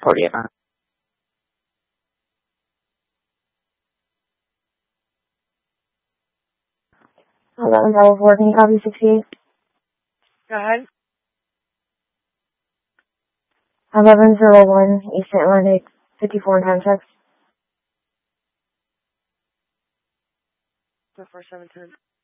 report you. 11 Bravo 4, can you copy 68? Go ahead. 1101 Eastern Atlantic, 54 time checks. 4710.